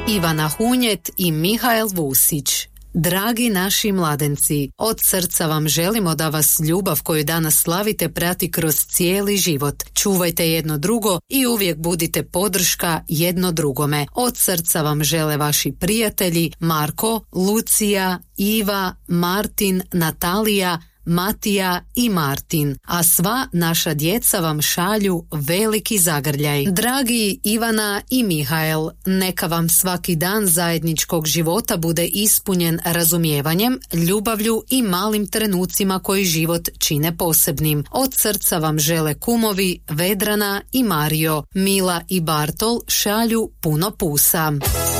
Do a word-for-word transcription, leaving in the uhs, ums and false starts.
Ivana Hunjet i Mihael Vusić. Dragi naši mladenci, od srca vam želimo da vas ljubav koju danas slavite prati kroz cijeli život. Čuvajte jedno drugo i uvijek budite podrška jedno drugome. Od srca vam žele vaši prijatelji Marko, Lucija, Iva, Martin, Natalija, Matija i Martin, a sva naša djeca vam šalju veliki zagrljaj. Dragi Ivana i Mihael, neka vam svaki dan zajedničkog života bude ispunjen razumijevanjem, ljubavlju i malim trenucima koji život čine posebnim. Od srca vam žele kumovi Vedrana i Mario. Mila i Bartol šalju puno pusa.